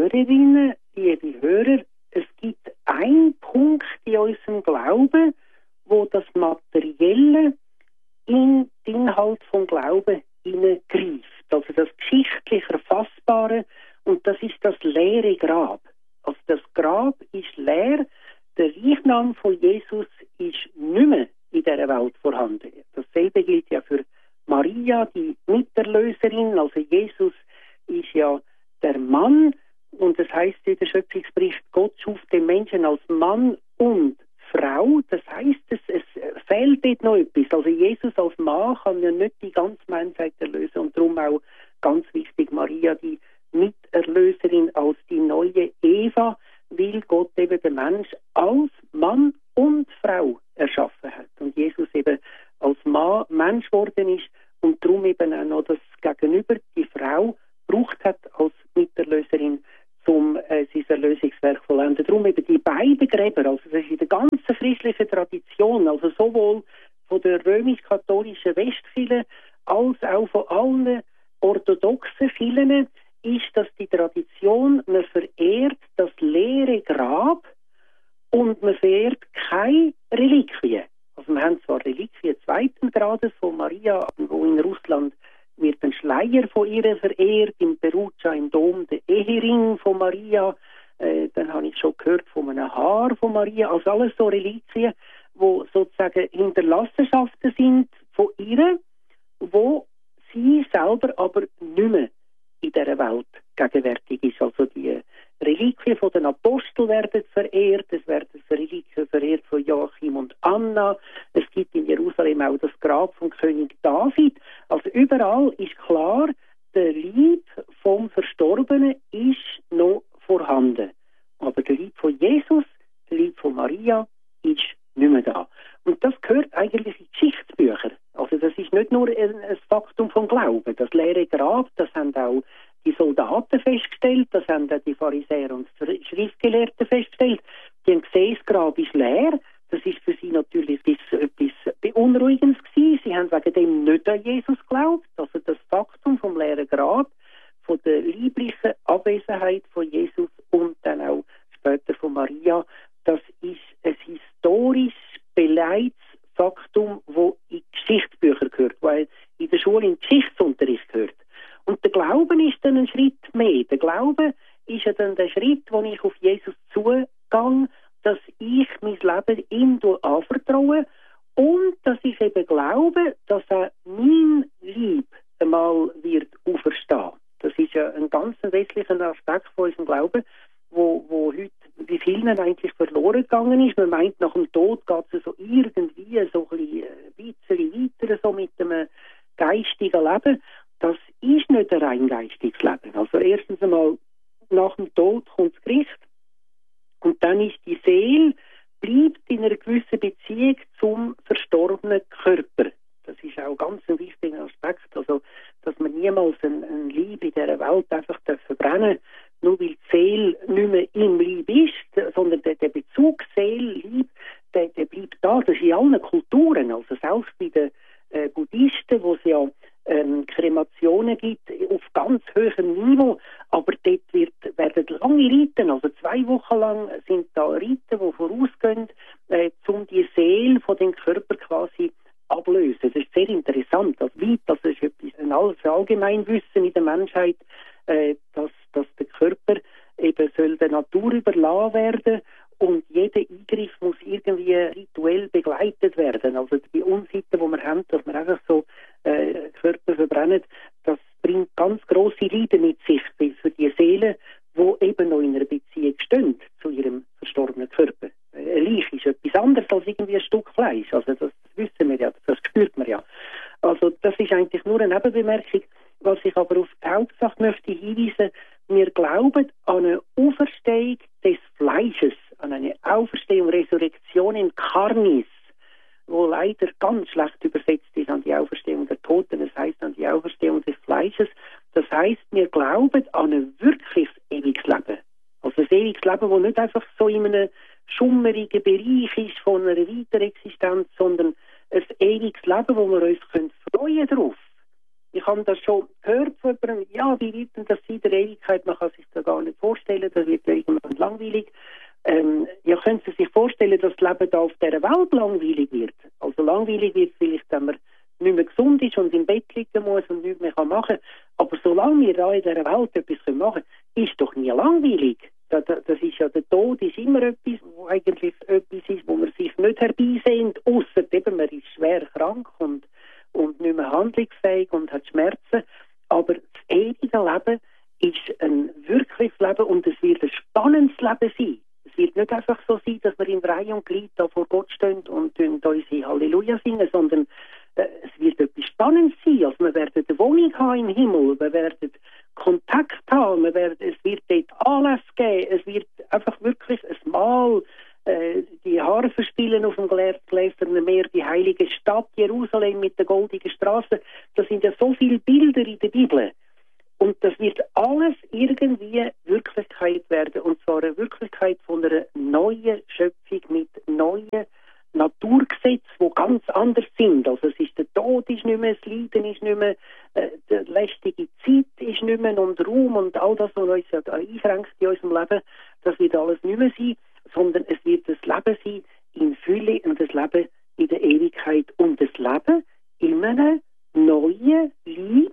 Hörerinnen, liebe Hörer, es gibt einen Punkt in unserem Glauben, wo das Materielle in den Inhalt vom Glauben hineingreift. Also das geschichtlich Erfassbare, und das ist das leere Grab. Also das Grab ist leer, der Leichnam von Jesus ist nicht mehr in dieser Welt vorhanden. Dasselbe gilt ja für Maria, die Miterlöserin. Also Jesus ist ja der Mann, und das heißt in der Schöpfungsbericht, Gott schuf den Menschen als Mann und Frau. Das heißt, es fehlt dort noch etwas. Also Jesus als Mann kann ja nicht die ganze Menschheit erlösen, und darum auch ganz wichtig, Maria, die Miterlöserin als die neue Eva, weil Gott eben den Mensch als Mann und Frau erschaffen hat. Und Jesus eben als Mann Mensch geworden ist und darum eben auch noch das Gegenüber, die Frau, braucht hat als Miterlöserin, um sein Erlösungswerk zu vollenden. Darum eben die beiden Gräber, also das ist in der ganzen christlichen Tradition, also sowohl von der römisch-katholischen Westkirche als auch von allen orthodoxen Kirchen, ist, dass die Tradition, man verehrt das leere Grab und man verehrt keine Reliquien. Also wir haben zwar Reliquien zweiten Grades von Maria, wo in Russland wird ein Schleier von ihr verehrt, in Perugia im Dom der Ehering von Maria, dann habe ich schon gehört von einem Haar von Maria, also alles so Reliquien, wo sozusagen Hinterlassenschaften sind von ihr, wo sie selber aber nicht mehr in dieser Welt gegenwärtig ist. Also die Reliquien von den Aposteln werden verehrt, es werden Reliquien verehrt von Joachim und Anna, es gibt in Jerusalem auch das Grab vom König David. Also überall ist klar, der Leib vom Verstorbenen ist noch vorhanden. Aber der Leib von Jesus, der Leib von Maria ist nicht mehr da. Und das gehört eigentlich in die Geschichtsbücher. Also das ist nicht nur ein Faktum vom Glauben. Das leere Grab, das haben auch die Soldaten festgestellt, das haben auch die Pharisäer und Schriftgelehrten festgestellt. Die haben gesehen, das Grab ist leer. Das ist für sie natürlich etwas Beunruhigendes gewesen. Sie haben wegen dem nicht an Jesus geglaubt. Also das Faktum vom leeren Grab, von der lieblichen Abwesenheit von Jesus und dann auch später von Maria, das ist ein historisch belegtes Faktum, das in Geschichtsbücher gehört, weil in der Schule in Geschichtsunterricht gehört. Und der Glauben ist dann ein Schritt mehr. Der Glaube ist ja dann der Schritt, wo ich auf Jesus zugehe, dass ich mein Leben ihm anvertraue und dass ich eben glaube, dass er mein Leib einmal wird auferstehen. Das ist ja ein ganz wesentlicher Aspekt von unserem Glauben, wo heute bei vielen eigentlich verloren gegangen ist. Man meint, nach dem Tod geht es so irgendwie so ein bisschen weiter so mit dem geistigen Leben. Das ist nicht ein rein geistiges Leben. Also erstens einmal, nach dem Tod kommt das Gericht und dann ist die Seele, bleibt in einer gewissen Beziehung zum verstorbenen Körper. Das ist auch ganz ein wichtiger Aspekt, also dass man niemals ein Leib in dieser Welt einfach verbrennen darf, nur weil die Seele nicht mehr im Leib ist, sondern der Bezug Seele-Leib, der bleibt da. Das ist in allen Kulturen, also selbst bei den Buddhisten, wo es ja Kremationen gibt auf ganz hohem Niveau, aber dort werden lange Riten, also 2 Wochen lang sind da Riten, die vorausgehen, um die Seele von dem Körper quasi ablösen. Das ist sehr interessant. Das ist etwas, ein Allgemeinwissen in der Menschheit, dass der Körper eben soll der Natur überlassen werden und jeder Eingriff muss irgendwie rituell begleitet werden. Also die Unsitte, die wir haben, dass wir einfach so Körper verbrennen, das bringt ganz grosse Leiden mit sich für die Seele, die eben noch in einer Beziehung stehen zu ihrem verstorbenen Körper. Ein Leich ist etwas anderes als irgendwie ein Stück Fleisch. Also das wissen wir ja, das spürt man ja. Also das ist eigentlich nur eine Nebenbemerkung. Was ich aber auf die Hauptsache möchte hinweisen, wir glauben an eine Auferstehung des Fleisches, an eine Auferstehung, Resurrektion in Carnis, wo leider ganz schlecht übersetzt ist an die Auferstehung der Toten, das heißt an die Auferstehung des Fleisches. Das heißt, wir glauben an ein wirkliches ewiges Leben. Also ein ewiges Leben, das nicht einfach so in einem schummerigen Bereich ist von einer Weiterexistenz, sondern ein ewiges Leben, wo wir uns freuen darauf. Ich habe das schon gehört von jemandem, ja, wie wird denn das in der Ewigkeit, man kann sich das gar nicht vorstellen, das wird irgendwann langweilig. Ja, können Sie sich vorstellen, dass das Leben da auf dieser Welt langweilig wird? Also langweilig wird es vielleicht, wenn man nicht mehr gesund ist und im Bett liegen muss und nichts mehr machen kann. Aber solange wir da in dieser Welt etwas machen können, ist doch nie langweilig. Das ist ja, der Tod ist immer etwas, wo eigentlich etwas ist, wo man sich nicht herbeisehnt, ausser eben, man ist schwer krank und nicht mehr handlungsfähig und hat Schmerzen. Aber das ewige Leben ist ein wirkliches Leben und es wird ein spannendes Leben sein. Es wird nicht einfach so sein, dass wir in Reihe und Glied da vor Gott stehen und unsere Halleluja singen, sondern es wird etwas Spannendes sein. Also wir werden eine Wohnung haben im Himmel, wir werden Kontakt haben, es wird dort Anlass geben, es wird einfach wirklich ein Mal die Harfe spielen auf dem gläsernen Meer, die heilige Stadt Jerusalem mit der goldigen Straße. Das sind ja so viele Bilder in der Bibel. Und das wird alles irgendwie Wirklichkeit werden. Und zwar eine Wirklichkeit von einer neuen Schöpfung mit neuen Naturgesetzen, die ganz anders sind. Also es ist, der Tod ist nicht mehr, das Leiden ist nicht mehr, die lästige Zeit ist nicht mehr und Raum und all das, was uns ja einschränkt in unserem Leben, das wird alles nicht mehr sein, sondern es wird das Leben sein in Fülle und das Leben in der Ewigkeit und das Leben in einem neuen Leib,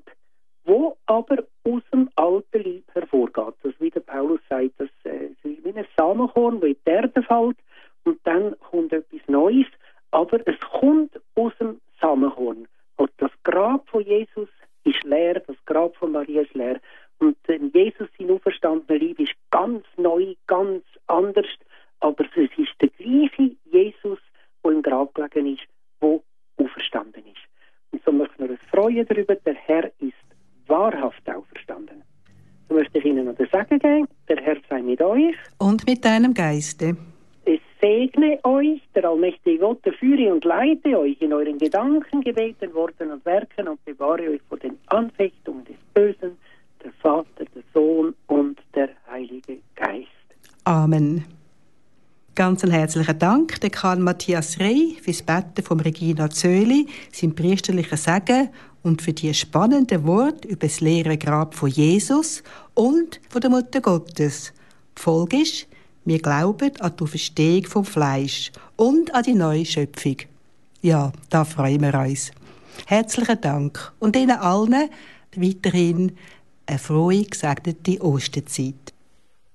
wo aber aus dem alten Leib hervorgeht. Das, wie der Paulus sagt, das ist wie ein Samenkorn, das in die Erde fällt und dann kommt etwas Neues, aber es kommt aus dem Samenkorn. Und das Grab von Jesus ist leer, das Grab von Maria ist leer. Und Jesus, sein auferstandener Leib, ist ganz neu, ganz anders, aber es ist der gleiche Jesus, der im Grab gelegen ist, der auferstanden ist. Und so möchten wir uns freuen darüber, der Herr ist wahrhaft auferstanden. So möchte ich Ihnen noch den Segen geben, der Herr sei mit euch. Und mit deinem Geiste. Es segne euch, der allmächtige Gott, der führe und leite euch in euren Gedanken, Gebeten, Worten und Werken und bewahre euch vor den Anfechtungen des Bösen, der Vater, der Sohn und der Heilige Geist. Amen. Ganz einen herzlichen Dank, der Karl Matthias Rey, fürs Betten von Regina Zöli, sein priesterlicher Segen und für die spannenden Worte über das leere Grab von Jesus und von der Mutter Gottes. Die Folge ist, wir glauben an die Auferstehung vom Fleisch und an die neue Schöpfung. Ja, da freuen wir uns. Herzlichen Dank und Ihnen allen weiterhin eine frohe, gesegnete Osterzeit.